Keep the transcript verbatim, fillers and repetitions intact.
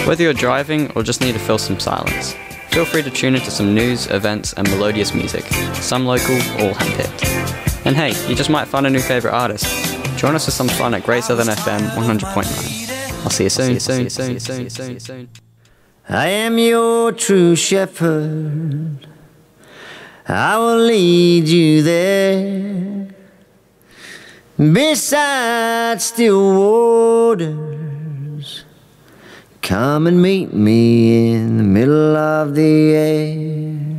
Whether you're driving or just need to fill some silence, feel free to tune into some news, events, and melodious music, some local, all handpicked. And hey, you just might find a new favourite artist. Join us for some fun at Great Southern F M one hundred point nine. I'll see you soon. See you soon. See you soon. soon. I am your true shepherd. I will lead you there, beside still waters. Come and meet me in the middle of the air.